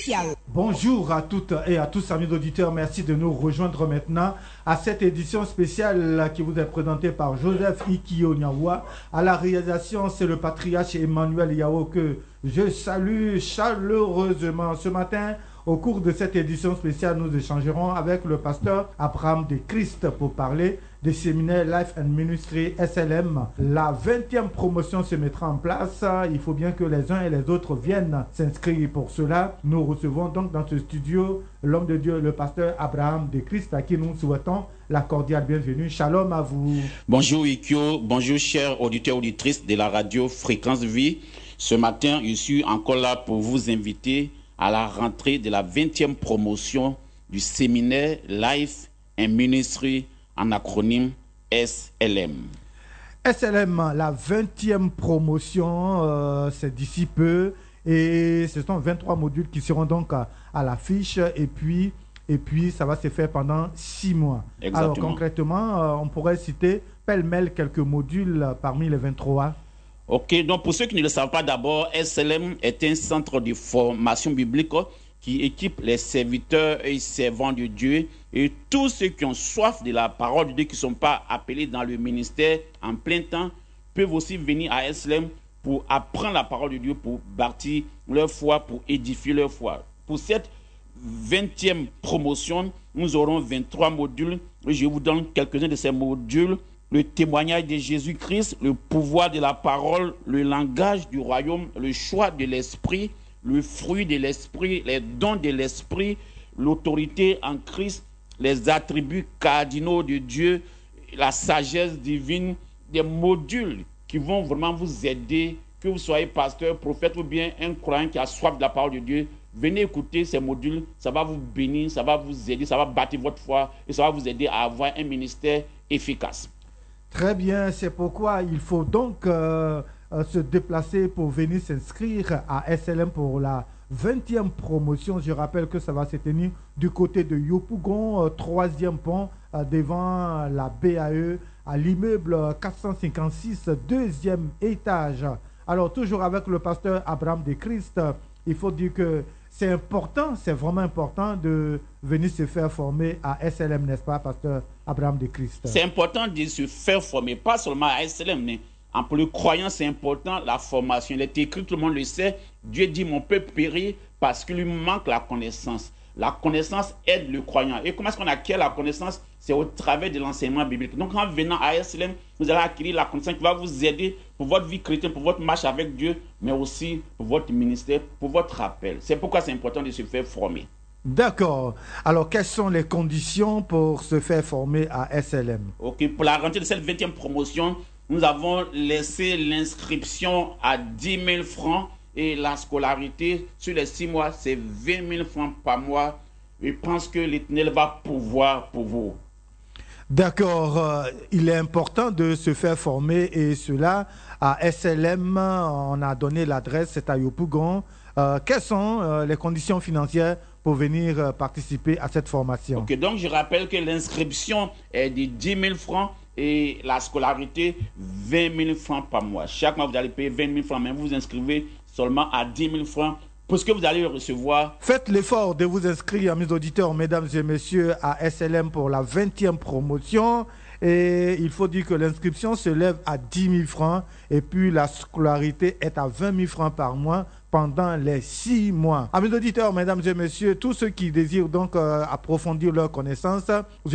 spécial. Bonjour à toutes et à tous, amis auditeurs. Merci de nous rejoindre maintenant à cette édition spéciale qui vous est présentée par Joseph Ikio Nyawa. À la réalisation, c'est le patriarche Emmanuel Yao que je salue chaleureusement. Ce matin, au cours de cette édition spéciale, nous échangerons avec le pasteur Abraham de Christ pour parler des séminaires Life and Ministry SLM. La 20e promotion se mettra en place. Il faut bien que les uns et les autres viennent s'inscrire. Pour cela, nous recevons donc dans ce studio l'homme de Dieu, le pasteur Abraham de Christ, à qui nous souhaitons la cordiale bienvenue. Shalom à vous. Bonjour Ikio, bonjour chers auditeurs, auditrices de la radio Fréquence Vie. Ce matin, je suis encore là pour vous inviter à la rentrée de la 20e promotion du séminaire Life and Ministry, en acronyme SLM. SLM, la 20e promotion, c'est d'ici peu, et ce sont 23 modules qui seront donc à l'affiche, et puis ça va se faire pendant 6 mois. Exactement. Alors concrètement, on pourrait citer pêle-mêle quelques modules parmi les 23. Ok, donc pour ceux qui ne le savent pas, d'abord, SLM est un centre de formation biblique qui équipe les serviteurs et servants de Dieu et tous ceux qui ont soif de la parole de Dieu, qui ne sont pas appelés dans le ministère en plein temps, peuvent aussi venir à SLM pour apprendre la parole de Dieu, pour bâtir leur foi, pour édifier leur foi. Pour cette 20e promotion, nous aurons 23 modules. Je vous donne quelques-uns de ces modules. Le témoignage de Jésus-Christ, le pouvoir de la parole, le langage du royaume, le choix de l'esprit, le fruit de l'esprit, les dons de l'esprit, l'autorité en Christ, les attributs cardinaux de Dieu, la sagesse divine, des modules qui vont vraiment vous aider, que vous soyez pasteur, prophète ou bien un croyant qui a soif de la parole de Dieu. Venez écouter ces modules, ça va vous bénir, ça va vous aider, ça va bâtir votre foi et ça va vous aider à avoir un ministère efficace. Très bien, c'est pourquoi il faut donc se déplacer pour venir s'inscrire à SLM pour la 20e promotion. Je rappelle que ça va se tenir du côté de Yopougon, 3e pont devant la BAE, à l'immeuble 456, 2e étage. Alors toujours avec le pasteur Abraham de Christ, il faut dire que c'est important, c'est vraiment important de venir se faire former à SLM, n'est-ce pas, pasteur Abraham de Christ? C'est important de se faire former, pas seulement à SLM, mais pour le croyant, c'est important la formation. Il est écrit, tout le monde le sait, Dieu dit, mon peuple périt parce qu'il lui manque la connaissance. La connaissance aide le croyant. Et comment est-ce qu'on acquiert la connaissance? C'est au travers de l'enseignement biblique. Donc en venant à SLM, vous allez acquérir la connaissance qui va vous aider pour votre vie chrétienne, pour votre marche avec Dieu, mais aussi pour votre ministère, pour votre appel. C'est pourquoi c'est important de se faire former. D'accord. Alors, quelles sont les conditions pour se faire former à SLM? Ok, pour la rentrée de cette 20e promotion, nous avons laissé l'inscription à 10 000 francs et la scolarité sur les 6 mois, c'est 20 000 francs par mois. Je pense que l'Éternel va pouvoir pour vous. D'accord. Il est important de se faire former et cela à SLM. On a donné l'adresse, c'est à Yopougon. Quelles sont les conditions financières pour venir participer à cette formation? Ok, donc je rappelle que l'inscription est de 10 000 francs et la scolarité 20 000 francs par mois. Chaque mois, vous allez payer 20 000 francs, mais vous vous inscrivez seulement à 10 000 francs pour ce que vous allez recevoir. Faites l'effort de vous inscrire, mes auditeurs, mesdames et messieurs, à SLM pour la 20e promotion. Et il faut dire que l'inscription se lève à 10 000 francs et puis la scolarité est à 20 000 francs par mois pendant les 6 mois. Amis auditeurs, mesdames et messieurs, tous ceux qui désirent donc approfondir leurs connaissances,